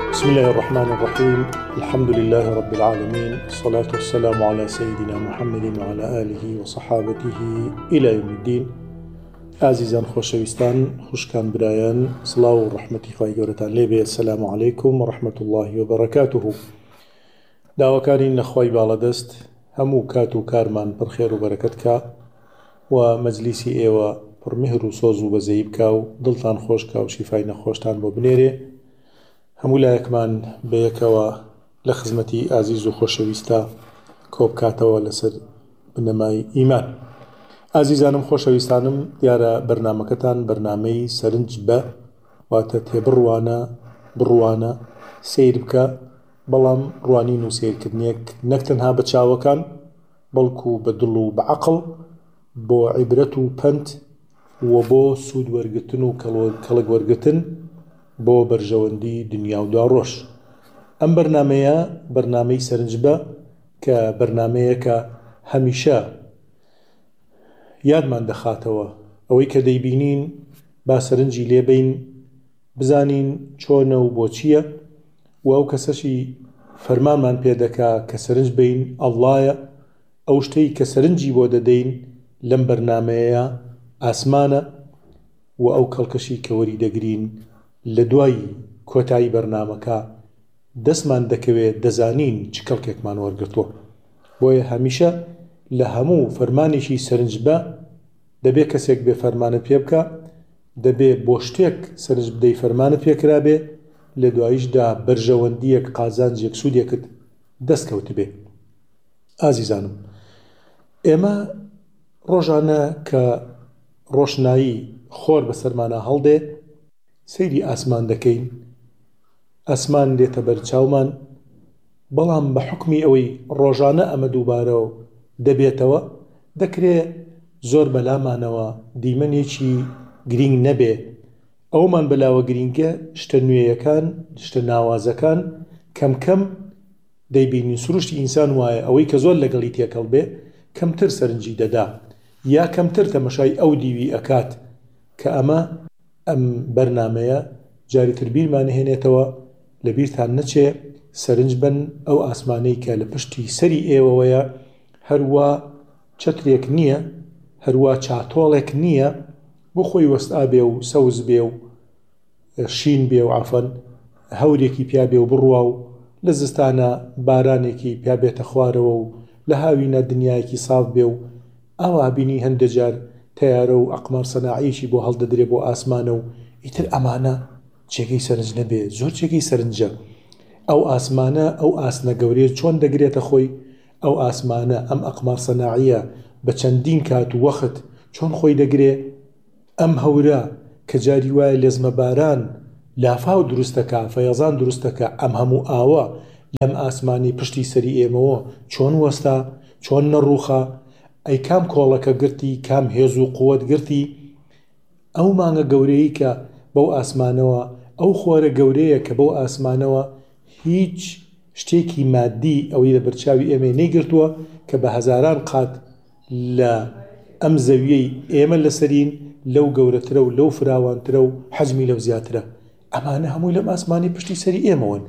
بسم الله الرحمن الرحيم. الحمد لله رب العالمين، الصلاة والسلام على سيدنا محمد وعلى آله وصحابته إلى يوم الدين. عزيزان خوشويستان، خوشكان برايان، صلاة ورحمة خواهي قورتان ليبي. السلام عليكم ورحمة الله وبركاته. داوكارين نخواهي بالدست همو كاتو كارمان برخير وبركتك ومجلسي ايوه برمهر وصوز وبزيبك ودلتان خوشك وشفاي نخوشتان ببنيري همو لایەکمان بەیەکەوە لە خزمەتی ئازیز و خۆشەویستە کۆبکاتەوە لەسەر بنەمای ئیمان. ئازیزانم خۆشەویستانم، دیارە بەرنامەکەتان بەرنامەی سەرنج بە واتە تێبڕوانە بڕوانە سیر بکە، بەڵام ڕوانین و سیرکردنێک نەک تەنها بە چاوەکان بەڵکو بە دڵ و بە عەقڵ، بۆ عیبرەت و پەند و بۆ سوود وەرگرتن و کەڵک وەرگرتن بۆ بەرژەوەندی دنیا و دواڕۆژ. ئەم بەرنامەیە بەرنامەی سەرنج بە کە بەرنامەیەکە هەمیشە یادمان دەخاتەوە ئەوەی کە دەیبینین با سەرنجی لێبین، بزانین چۆنە و بۆچییە، و ئەو کەسەشی فەرمانمان پێدەکا کە سەرنج بین ئەڵڵایە. ئەو شتەی کە سەرنجی بۆ دەدەین لەم بەرنامەیە ئاسمانە، و ئەو کەڵکەشی کە وەری دەگرین لە دوای کۆتایی بەرنامەکە دەستمان دەکەوێت دەزانین چ کەڵکێکمان وەرگرتووە. بۆیە هەمیشە لە هەموو فەرمانێکی سەرنج بە دەبێت کەسێک بێ فەرمانە پێ بکە، دەبێت بۆ شتێک سەرنج بدەی فەرمانە پێکرابێ، لە دواییشدا بەرژەوەندیەک قازانجێک سوودێکت دەستکەوت بێ. ئازیزانم، ئێمە ڕۆژانە کە ڕۆشنایی خۆر بەسەرمانە هەڵدێ سەیری ئاسمان دەکەین، ئاسمان دێتە بەرچاومان، بەڵام بە حوکمی ئەوەی ڕۆژانە ئەمە دووبارەوە دەبێتەوە دەکرێت زۆر بەلامانەوە دیمەنێکی گرنگ نەبێ. ئەومان بەلاوە گرنگە شتە نوێیەکان، شتە ناوازەکان کەم کەم دەیبینی. سروشتی ئینسان وایە ئەوەی کە زۆر لەگەڵی تێکەڵ بێ کەمتر سەرنجی دەدا یا کەمتر تەمەشای ئەو دیوی ئەکات کە ئەمە ئەم بەرنامەیە جاریتر بیرمان هێنێتەوە، لە بیرتان نەچێ سەرنج بن ئەو ئاسمانەی کە لە پشتی سەری ئێوەوەیە، هەروە چەترێک نییە، هەروە چاتۆڵێک نییە بۆ خۆی وەستا بێ و سەوز بێ و شین بێ و عەفەن هەورێکی پیا بێ و بڕوا و لە زستانە بارانێکی پیا بێتە خوارەوە و لە هاوینە دنیایەکی ساف بێ و ئەوا بینی هەندێک جار تەیارە و ئەقمار سەناعیشی بۆ هەڵدەدرێ بۆ ئاسمانە و ئیتر ئەمانە جێگەی سەرنج نەبێ، زۆر جێگەی سەرنجە. ئەو ئاسمانە ئەو ئاسنە گەورەیە چۆن دەگرێتە خۆی، ئەو ئاسمانە ئەم ئەقمار سەناعیە بە چەندین کات و وەخت چۆن خۆی دەگرێ، ئەم هەورە کە جاری وایە لێزمە باران لافاو دروستەکە، فەیەزان دروستەکە، ئەم هەموو ئاوە لەم ئاسمانی پشتی سەری ئێمەوە چۆن وەستا، چۆن نەڕووخە، ئەی کام کۆڵەکە گرتی، کام هێز و قووەت گرتی. ئەو مانگە گەورەیە کە بەو ئاسمانەوە، ئەو خۆرە گەورەیە کە بەو ئاسمانەوە هیچ شتێکی مادی ئەوەی لە بەرچاوی ئێمە نەیگرتووە کە بە هەزاران قات لە ئەم زەویەی ئێمە لەسەرین لەو گەورەترە و لەو فراوانترە و حەجمی لەو زیاترە. ئەمانە هەمووی لەم ئاسمانی پشتی سەری ئێمەون.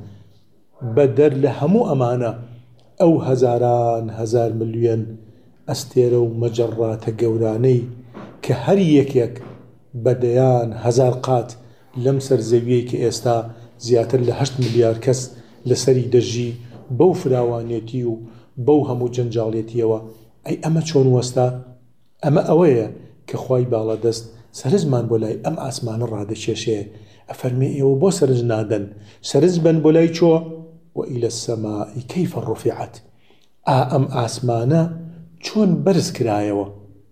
بەدەر لە هەموو ئەمانە ئەو هەزاران هەزار ملیۆن ئەستێرە و مەجەڕاتە گەورانەی کە هەر یەکێک بەدەیان هەزار قات لەم سەرزەویەی کە ئێستا زیاتر لە 8 ملیار کەس لەسەری دەژی بەو فراوانێتی و بەو هەموو جەنجاڵێتیەوە، ئەی ئەمە چۆن وەستا؟ ئەمە ئەوەیە کە خوای باڵەدەست سەرنجمان بۆ لای ئەم ئاسمانە ڕادەکێشێ. ئەفەرمێ ئێوە بۆ سەرنج نادەن، سەرنج بن بۆ لای چۆ؟ وإلى السماء كيف رفعت. ئەم ئاسمانە چۆن بەرز کرایەوە،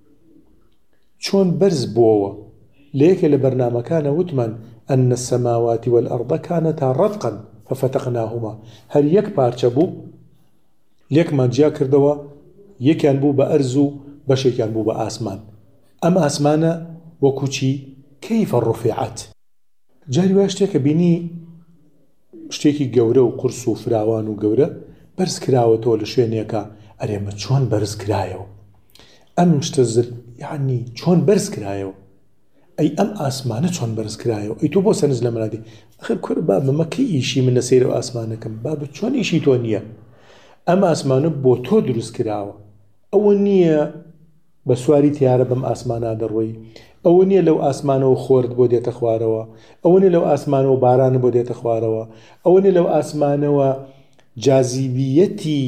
چۆن بەرز بووەوە. لێکە لە بەرنامەکانە وتمان أن السماوات والأرض كانتا رتقا ففتقناهما. هەر یەک پارچە بوو، لێکمان جیا کردەوە، یەکیان بوو بە ئەرز و بەشێکیان بوو بە ئاسمان. ئەم ئاسمانە وەکو چی؟ كيف رفعت. جاری وای شتێکە بینی شتێکی گەورە و قورس و فراوان و گەورە بەرز کراوەتەوە لە شوێنێکە، ئەرێمە چۆن بەرز کرایەوە، ئەم شتە یعنی چۆن بەرز کرایەوە. ئەی ئەم ئاسمانە چۆن بەرز کرایەوە ئەی تۆ بۆ سەرنج لە منادی ئەخر کورە با بمە کەی ئیشی من لە سەیرە ئاسمانەکەم با چۆن ئیشی تۆ نییە ئەم ئاسمانە بۆ تۆ دروست کراوە ئەوە نییە بە سواری تیارە بەم ئاسمانە دەڕۆی ئەوە نییە لەو ئاسمانەوە خۆرت بۆ دێتە خوارەوە ئەوە نیە لەو ئاسمانەوە بارانە بۆ دێتە خوارەوە ئەوە نیە لەو ئاسمانەوە جاذیبیەتی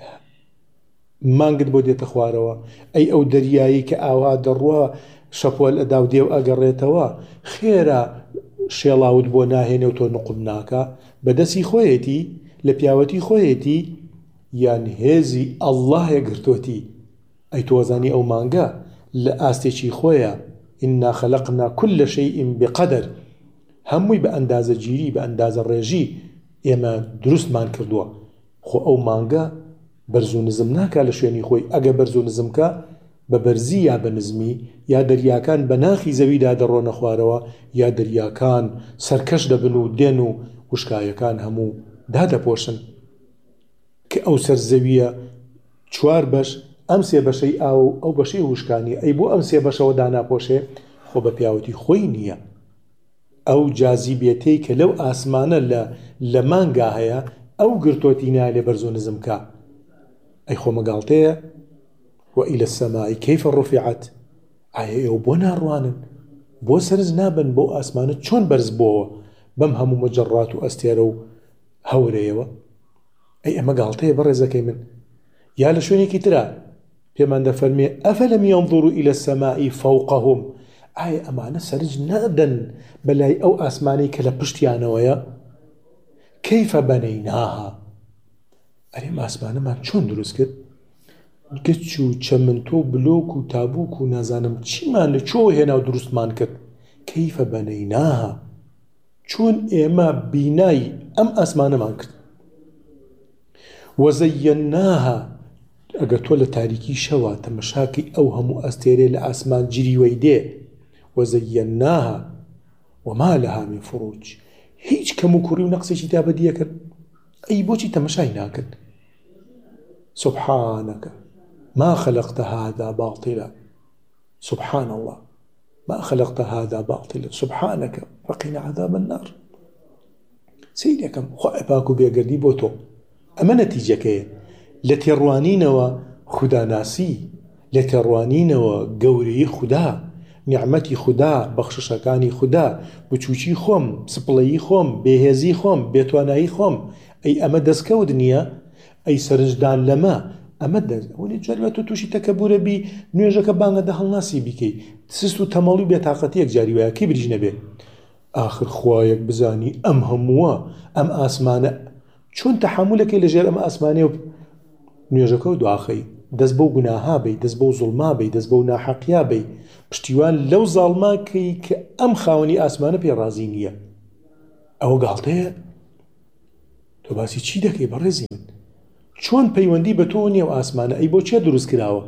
مانگت بۆ دێتە خوارەوە ئەی ئەو دەریایی کە ئاوا دەڕوە شەپۆل ئەدا و دێو ئەگەڕێتەوە خێرا شێڵاوت بۆ ناهێنێ و تۆ نقم ناکە بەدەستی خۆیەتی لە پیاوەتی خۆیەتی یان هێزی ئەڵڵاهێ گرتوەتی ئەی تۆزانی ئەو مانگە لە ئاستێکی خۆیە ئینا خەلەقنا كل شيء بقدر هەمووی بە ئەندازە گیری بە ئەندازە ڕێژی ئێمە دروستمان کردووە خۆ ئەو مانگە بەرز و نزم ناکا لە شوێنی خۆی ئەگە بەرز و نزمکە بە بەرزی یا بە نزمی یا دەریاکان بە ناخی زەویدا دەڕۆنە خوارەوە یا دەریاکان سەرکەش دەبن و دێن و وشکایەکان هەموو دادەپۆشن کە ئەو سەرزەویە چوار بەش ئەم سێ بەشەی ئاو ئەو بەشەی وشکانی ئەی بۆ ئەم سێ بەشەوە داناپۆشێ خۆ بە پیاوەتی خۆی نییە ئەو جاذیبێتەی کە لەو ئاسمانە لە مانگا هەیە ئەو گرتۆتی نایە لێ بەرز و نزمکە ئەی خۆ مەگاڵتەیە وإلى السماء كيف رفعت ئایا ئێوە بۆ ناڕوانن بۆ سەرنج نابن بۆ ئاسمانە چۆن بەرز بۆوە بەم هەموو مەجەڕات و ئەستێرە و هەورەیەوە ئەی ئەمە گاڵتەیە بەڕێزەکەی من یا لە شوێنێکی ترە پێمان دەفەرمێ ئەفەلەم ينظروا إلى السماء فوقهم ئایا ئەمانە سەرنج نادەن بەلای ئەو ئاسمانەی کە لە پشتیانەوەیە كيف بنيناها ئەرێم ئاسمانەمان چۆن دروست کرد گچ و چەمنتۆ بلۆک و تابووک و نازانم چیمان لە چۆ هێنا و دروستمان کرد كيف بنيناها چۆن ئێمە بینای ئەم ئاسمانەمان کرد وزيناها ئەگە تۆ لە تاریکی شەوە تەمەشاکی ئەو هەموو ئەستێرێ لە ئاسمان جریوەی دێ وزيناها وما لها من فروج هیچ کەم و کوڕی و نەقسێکی تا بەدیە کرد ئەی بۆچی تەمەشای ناکرد سبحانك ما خلقت هذا باطلا سبحان الله ما خلقت هذا باطلا سبحانك فقنا عذاب النار سيدكم خائباكو بيقردي بوتو أما نتيجة لتروانينوا خدا ناسي لتروانينوا قوري خدا نعمتي خدا بخششكاني خدا بچوچي خوم سپلي خوم بهزي خوم بيتواناي خوم أي أما دسكو دنيا أي سرنجدان لما ئەمە دەونی جارێ تۆ تووشی تەکەبورە بی نوێژەکە بانگە دە هەڵناسی بیکەی سست و تەماڵی بێتاقەتیەک جاری وایە کەی بریژ نەبێ ئاخر خوایەک بزانی ئەم هەمووە ئەم ئاسمانە چۆن تەحملەکەی لەژێر ئەم ئاسمانێ و نوێژەکە و دواخەی دەست بەو گوناها بی دەست بەو زوڵما بی دەست بەو ناحەقیا بی پشتیوان لەو زاڵماکەی کە ئەم خاوەنی ئاسمانە پێ ڕازی نییە ئەوە گاڵتەیە تۆ باسی چی دەکەی بەڕێزی من چۆن پەیوەندی بە تۆ نییە و ئاسمانە ئەی بۆ چێ دروست کراوە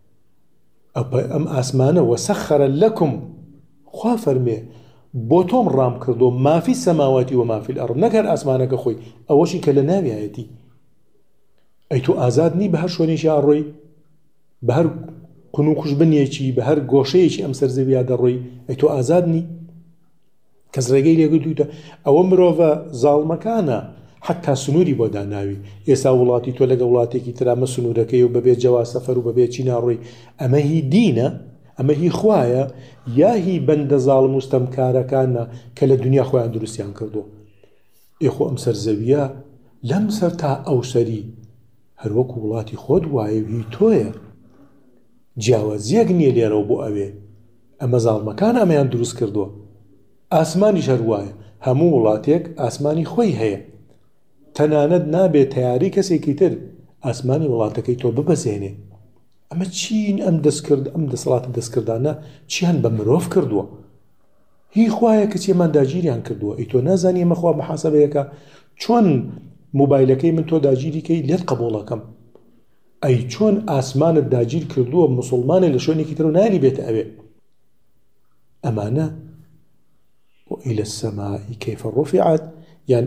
ئەم ئاسمانە وەسەخەرە لەکم خوا فەرمێ بۆ تۆم ڕام کردو مافی سەماواتی و مافی الأرض نەکەر ئاسمانەکە خۆی ئەوەشی کە لە ناویایەتی ئەی تۆ ئازاد نی بە هەر شوێنێکی ئاڕۆی بە هەر قون و خوشبنیەکی بە هەر گۆشەیەکی ئەم سەرزەویە دەڕۆی ئەی تۆ ئازاد نی کەس ڕێگەی لێگرتوویتە ئەوە مرۆڤە زاڵمەکانە حتا سنووری بۆ داناوی ئێستا وڵاتی تۆ لەگە وڵاتێکی ترامە سنوورەکەی و بەبێ جەوا سەفەر و بەبێ چی ناڕۆی ئەمە هی دینە ئەمە هی خوایە یا هی بەندە زاڵم و ستەمکارەکانە کە لە دنیا خۆیان دروستیان کردو ئێخۆ ئەم سەرزەویە لەم سەر تا ئەو سەری هەروەکو وڵاتی خۆت وایە و هی تۆیە جیاوازیەک نییە لێرەوە بۆ ئەوێ ئەمە زاڵمەکان ئەمەیان دروست کردووە ئاسمانیش هەروایە هەموو وڵاتێک ئاسمانی خۆی هەیە تەنانەت نابێت تیاری کەسێکی تر ئاسمانی وڵاتەکەی تۆ ببەزێنێ ئەمە چین ئەم دەستکرد ئەم دەسەڵاتە دەستکردانە چیان بە مرۆڤ کردووە هی خوایە کە چێمان داگیریان کردووە ئەی تۆ نازانی ئەمە خوا محاسەبەیەکە چۆن موبایلەکەی من تۆ داگیریکەی لێت قبوڵەکەم ئەی چۆن ئاسمانت داگیر کردووە موسڵمانێ لە شوێنێکی تر و ناری بێتە ئەوێ ئەمانە وإلى السماء كيف رفعت يعني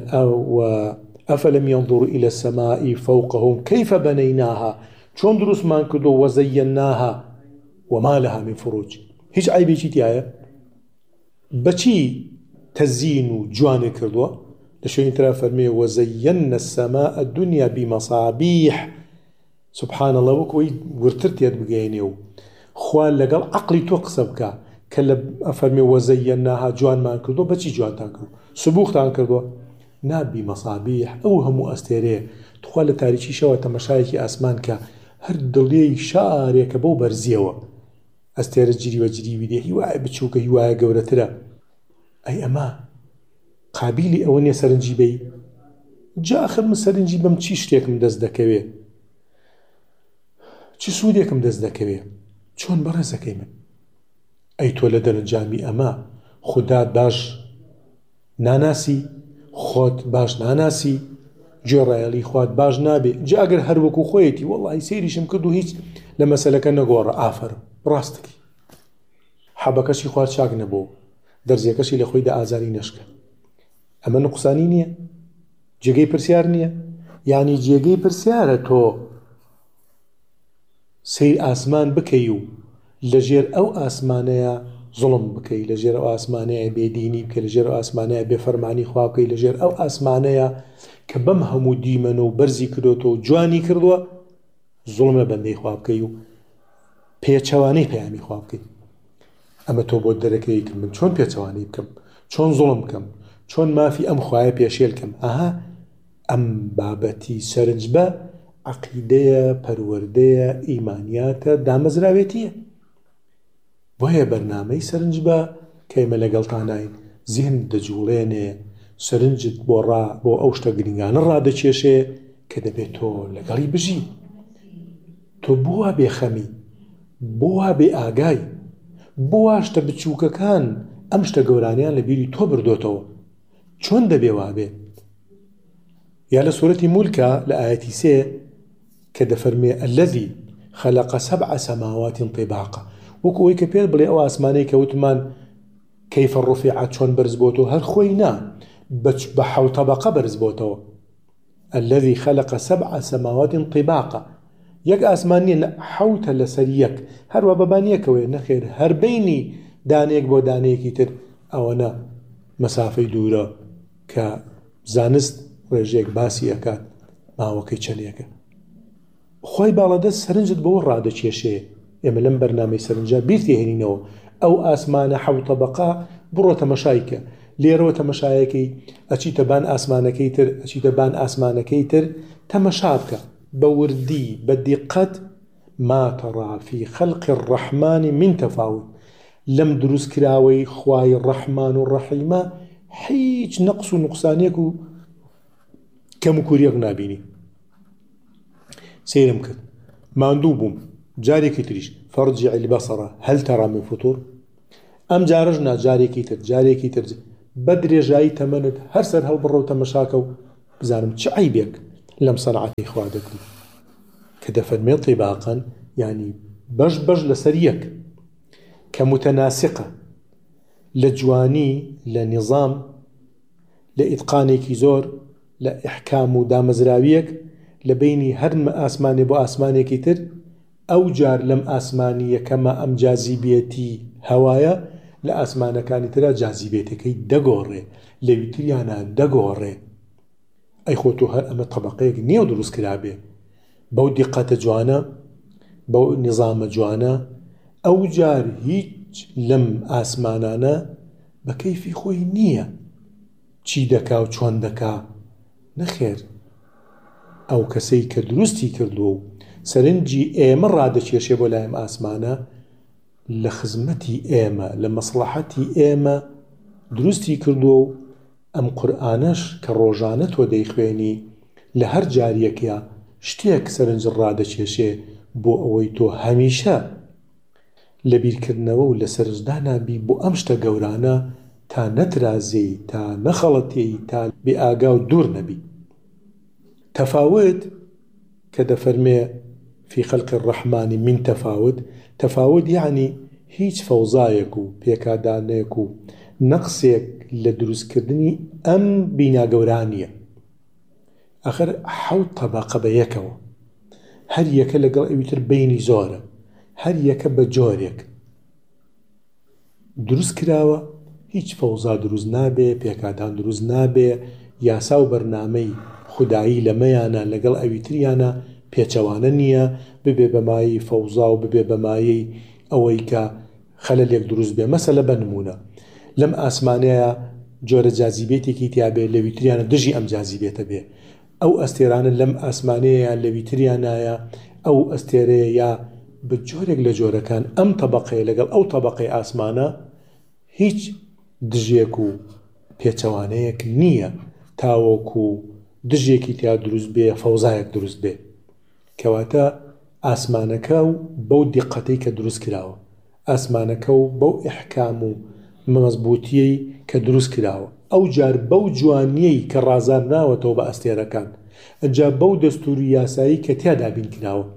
أفلم ينظروا إلى السماء فوقهم كيف بنيناها چۆن دروستمان کردو وزيناها وما لها من فروج هیچ عیبێکی تایە بەچی تەزین و جوانی کردووە لە شوێنی ترا فەرمێ وەزەیەنە السەماء الدنیا بمەصابیح سبحان الله وەکوی ورتر تێت بگەێنێ و خوا لەگەڵ عەقڵی تۆ قسە بکە کە لە فەرمێ وەزەیەناها جوانمان کردووە بەچی جوانتان کردو سبوختان کردووە نا بمەصابیح ئەو هەموو ئەستێرەیە تخوا لە تاریکی شەوە تەمەشایەکی ئاسمان کە هەر دڵێی شارێکە بەو بەرزیەوە ئەستێرە جریوە جریوی دێ هیوایە بچووکە هیوایە گەورەترە ئەی ئەمە قابیلی ئەوە نیە سەرنجی بەی جا ئەخر من سەرنجی بەم چی شتێکم دەست دەکەوێ چی سوودێکم دەست دەکەوێ چۆن بەڕێزەکەی من ئەی تۆ لە دەرەنجامی ئەمە خودات باش ناناسی خۆت باش ناناسی گوێڕایەڵی خوات باش نابێ جا ئەگەر هەر وەکو خۆیەتی وەڵڵی سەیریشم کرد و هیچ لە مەسەلەکە نەگۆڕە ئافەرم ڕاستەکی حەبەکەشی خوات چاک نەبوو دەرزیەکەشی لە خۆیدا ئازاری نەشکە ئەمە نقسانی نییە جێگەی پرسیار نییە یعنی جێگەی پرسیارە تۆ سیر ئاسمان بکەی و لەژێر ئەو ئاسمانەیە زوڵم بکەی لەژێر ئەو ئاسمانەیە بێدینی بکەی لەژێر ئەو ئاسمانەیە بێفەرمانی خوا بکەی لەژێر ئەو ئاسمانەیە کە بەم هەموو دیمەنە و بەرزی کردوتەوە و جوانی کردووە زوڵم لە بەندەی خوا بکەی و پێچەوانەی پەیامی خوا بکەی ئەمە تۆ بۆ دەرەکەی کرد من چۆن پێچەوانەی بکەم چۆن زوڵم بکەم چۆن مافی ئەم خوایە پێشێل بکەم ئاها ئەم بابەتی سەرنج بە عەقیدەیە پەروەردەیە ئیمانیاتە دامەزراوێتیە بۆیە بەرنامەی سەرنج بە کەیمە لەگەڵتاناین زیهن دەجوڵێنێ سەرنجت بۆ ئەو شتە گرنگانە ڕادەکێشێ کە دەبێت تۆ لەگەڵی بژی تۆ بووە بێخەمی بووە بێ ئاگای بووە شتە بچووکەکان ئەم شتە گەورانیان لە بیری تۆ بردۆتەوە چۆن دەبێ وابێ یا لە سورەتی مولکە لە ئاەتی 3 کە دەفەرمێ الذي خلق 7 سماوات طباقا وەکو ئەوەی کە پێت بڵێ ئەو ئاسمانەی کە وتمان كيف الرفعت چۆن بەرز بۆتەوە هەر خۆی نا بە 7 طبقە بەرز بۆتەوە الذي خلق 7 سماوات طباقا یەک ئاسمانیە 7 لەسەر یەک هەروە بەبانیەکەوەی نەخێر هەر بینی دانێک بۆ دانەیەکی تر ئەوەنە مەسافەی دوورە کە زانست ڕێژێک باسی ئەکات ماوەکەی چەندێکە خۆی باڵەدەست سەرنجت بەوە ڕادەکێشێ ئێمە لەم بەرنامەی سەرنجا بیر تێهێنینەوە ئەو ئاسمانە 7 طبقە بڕۆ تەمەشایکە لێرەوە تەمەشایەکەی ئەچیتە بان ئاسمانەکەی تر ئەچیتە بان ئاسمانەکەی تر تەمەشا بکە بە وردی بە دیقەت ما تەڕا فی خەلق الرەحمان من تەفاوت لەم دروست کراوەی خوای ڕەحمان و ڕەحیمە هیچ نەقص و نوقسانێک و کەم و کووریەک نابینی سیرم کرد ماندوو بووم جارێکی تریش فەرجیع البەصەر هەل تەڕا من فوتوور ئەم جارەش نا جارێکی تر بە درێژایی تەمەنت هەر سەر هەڵبڕە و تەمەشاکە و بزانم چ عیبێک لەم سەنعەتی خوا دەکەی کە دەفەرمێ طیباقەن یعنی بەش لەسەر یەک کە متەناسقە لە جوانی لە نظام لە ئیتقانێکی زۆر لە ئیحکام و دامەزراویەک لە بینی هەر ئاسمانێ بۆ ئاسمانێکی تر ئەو جار لەم ئاسمانی یەکەمە ئەم جاذیبێتی هەوایە لە ئاسمانەکانی ترە جاذیبێتەکەی دەگۆڕێ لە ویتریانە دەگۆڕێ ئەی خۆ تۆ هەر ئەمە طەبەقەیەک نییە و دروست کرابێ بەو دیقەتە جوانە بەو نظامە جوانە ئەو جار هیچ لەم ئاسمانانە بە کەیفی خۆی نییە چی دەکا و چۆن دەکا نەخێر ئەو کەسەی کە دروستی کردووە و سەرنجی ئێمە ڕادەکێشێ بۆ لایم ئاسمانە لە خزمەتی ئێمە لە مەسلحەتی ئێمە دروستی کردووە و ئەم قورئانەش کە ڕۆژانە تۆ دەیخوێنی لە هەر جاریەکە شتێک سەرنج ڕادەکێشێ بۆ ئەوەی تۆ هەمیشە لە بیرکردنەوە و لە سەرنجدانابی بۆ ئەم شتە گەورانە تا نەترازێی تا نەخەڵەتێی تا بێ ئاگا و دوور نەبی تەفاوت کە دەفەرمێ في خلق الرحمن من تەفاوت یعنی هیچ فەوزایەک و پێکادانێک و نەقسێک لە دروستکردنی ئەم بینا گەورانیە ئەخر 7 طەبەقە بە یەکەوە هەر یەکە لەگەڵ ئەویتر بینی زۆرە هەر یەکە بە جۆرێک دروست کراوە هیچ فەوزا دروست نابێ، پێکاتان دروست نابێ، یاسا و بەرنامەی خودایی لەمەیانە لەگەڵ ئەویتریانە پێچەوانە نییە ببێ بەمایی فەوزا و ببێ بەمایی ئەوەی کە خەلەلێک دروست بێ. مەسەلە بەنمونە لەم ئاسمانەیە جۆرە جاذیبێتێکی تیابێ لە ویتریانە دژی ئەم جاذیبێتە بێ، ئەو ئەستێرانە لەم ئاسمانەیە لە ویتریانایە ئەو ئەستێرەیە یا بجۆرێک لە جۆرەکان ئەم تەبەقەیە لەگەڵ ئەو تەبەقەی ئاسمانە هیچ دژێک و پێچەوانەیەک نییە تاوەکو دژێکی تیا دروست بێ، فەوزایەک دروست بێ، کەواتە ئاسمانەکە و بەو دیقەتەی کە دروست کراوە، ئاسمانەکە و بەو ئیحکام و مەزبوطیەی کە دروست کراوە، ئەو جار بەو جوانیەی کە ڕازار ناوەتەوە بە ئەستێرەکان، ئەجا بەو دەستوری یاسایی کە تیادا بین کراوە.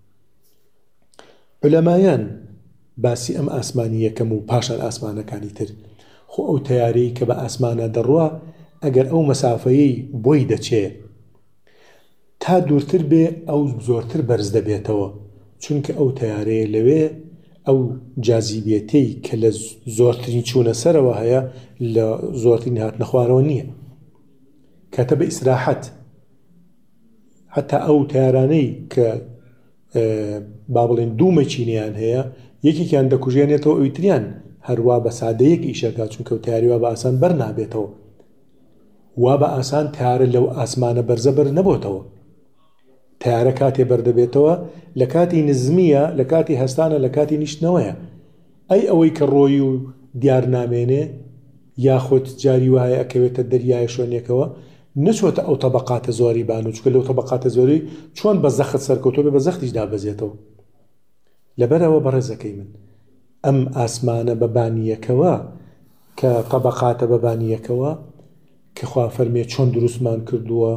علەمایان باسی ئەم ئاسمانی یەکەم و پاشان ئاسمانەکانی تر خۆ ئەو تەیارەی کە بە ئاسمانە دەڕوا ئەگەر ئەو مەسافەیەی بۆی دەچێ تا دوورتر بێ ئەو زۆرتر بەرز دەبێتەوە، چونکە ئەو تەیارەیە لەوێ ئەو جاذیبێتەی کە لە زۆرترین چوونە سەرەوە هەیە لە زۆرترین هاتنە خوارەوە نییە، کاتە بە ئیسراحەت حتا ئەو تەیارانەی کە با بڵێن دوو مەچینیان هەیە یەکێکیان دەکوژێنێتەوە ئەویتریان هەروە بە سادەیەک ئیشەکە، چونکە و تیاری وا بە ئاسان بەر نابێتەوە، وا بە ئاسان تیارە لەو ئاسمانە بەرزە بەر نەبۆتەوە. تیارە کاتێ بەردەبێتەوە لە کاتی نزمیە، لە کاتی هەستانە، لە کاتی نیشتنەوەیە. ئەی ئەوەی کە ڕۆی و دیار نامێنێ یاخۆت جاری وایە ئەکەوێتە دەریای شوێنێکەوە نەچۆتە ئەو تەبەقاتە زۆری بان و چکە لەو تەبەقاتە زۆری چۆن بە زەخت سەرکەوتۆ بێ بە زەختیش دابەزێتەوە. لەبەرەوە بەڕێزەکەی من ئەم ئاسمانە بەبانیەکەوە کە تەبەقاتە بەبانیەکەوە کە خوا فەرمێ چۆن دروستمان کردووە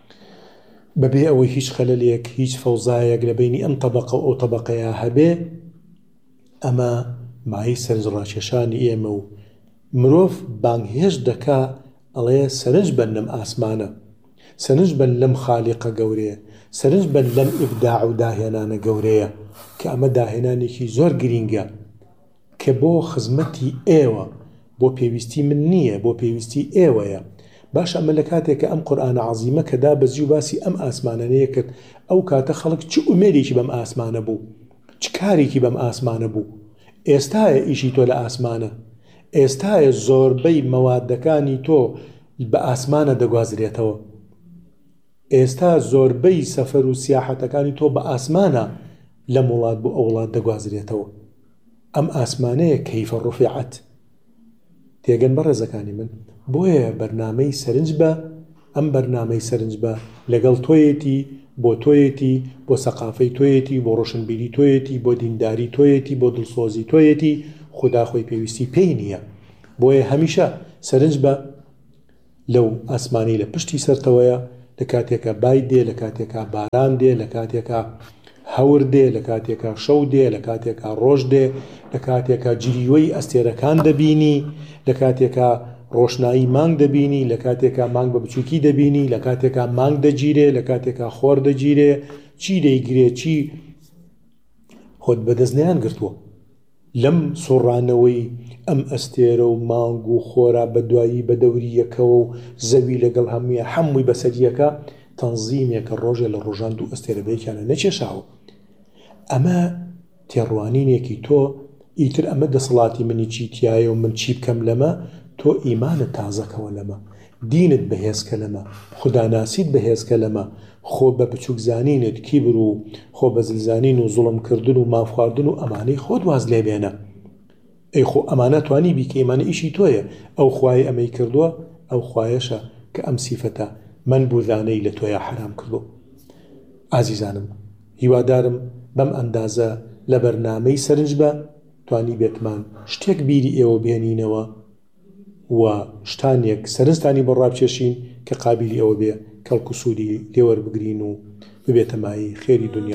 بەبێ ئەوەی هیچ خەلەلێک هیچ فەوزایەک لە بینی ئەم تەبەقە و ئەو تەبەقەیە هەبێ، ئەمە مای سەرنجڕاکێشانی ئێمە و مرۆڤ بانگهێش دەکا ئەڵێ سەرنج بن لەم ئاسمانە، سەرنج بن لەم خالیقە گەورەیە، سەرنج بن لەم ئیبداع و داهێنانە گەورەیە کە ئەمە داهێنانێکی زۆر گرینگە کە بۆ خزمەتی ئێوە، بۆ پێویستی من نییە، بۆ پێویستی ئێوەیە. باش ئەمە لە کاتێککە ئەم قورئانە عەزیمە کە دابەزی و باسی ئەم ئاسمانانەیە کرد، ئەو کاتە خەڵک چ ئومێدێکی بەم ئاسمانە بوو، چ کارێکی بەم ئاسمانە بوو. ئێستایە ئیشی تۆ لە ئاسمانە، ئێستایە زۆربەی مەوادەکانی تۆ بە ئاسمانە دەگوازرێتەوە، ئێستا زۆربەی سەفەر و سیاحەتەکانی تۆ بە ئاسمانە لەم وڵات بۆ ئەو وڵات دەگوازرێتەوە. ئەم ئاسمانەیە کەیفە ڕوفیعەت. تێگەن بەڕێزەکانی من، بۆیە بەرنامەی سەرنج بە، ئەم بەرنامەی سەرنج بە لەگەڵ تۆیەتی، بۆ تۆیەتی، بۆ سەقافەی تۆیەتی، بۆ ڕۆشنبیری تۆیەتی، بۆ دینداری تۆیەتی، بۆ دڵسۆزی تۆیەتی، خوددا خۆی پێویستی پێی نییە. بۆیە هەمیشە سەرنج بە لەو ئاسمانی لە پشتی سەرتەوەیە، لە کاتێکە بای دێ، لە کاتێکە باران دێ، لە کاتێکە هەور دێ، لە کاتێکە شەو دێ، لە کاتێکە ڕۆژ دێ، لە کاتێکە جریوەی ئەستێرەکان دەبینی، لە کاتێکە ڕۆشنایی مانگ دەبینی، لە کاتێکە مانگ بە بچووکی دەبینی، لە کاتێکە مانگ دەگیرێ، لە کاتێکە خۆر دەگیرێ، چی دەیگرێ، چی خۆت بەدەست گرتووە لەم سۆڕانەوەی ئەم ئەستێرە و مانگ و خۆرا بە دوایی بە دەوریەکەوە و زەوی لەگەڵ هەموویە هەمووی بەسەریەکە تەنزیمێکە ڕۆژێ لە ڕۆژان دوو ئەستێرە بەیەکیانە نەچێشاوە. ئەمە تێڕوانینێکی تۆ ئیتر ئەمە دەسەڵاتی منی چیتیایە و من چی بکەم لەمە، تۆ ئیمانت تازەکەوە لەمە، دینت بەهێزکە لەمە، خوداناسیت بەهێزکە لەمە، خۆ بە بچووکزانینت کیبر و خۆ بە زلزانین و زوڵمکردن و مافخواردن و ئەمانەی خۆت واز لێبێنە. ئەی خۆ ئەمانە توانی بیکە، ئەمانە ئیشی تۆیە. ئەو خوای ئەمەی کردووە ئەو خوایەشە کە ئەم سیفەتە من بوردانەی لە تۆیە حرام کردو. ئازیزانم، هیوادارم بەم ئەندازە لە بەرنامەی سەرنج بە توانی بێتمان شتێک بیری ئێوە بێنینەوە و شتانێک سەرنجتانی بۆ ڕابکێشین کە قابلی ئەوە بێ کەڵک و سوودی لێوەربگرین و ببێتە مای خێری دنیا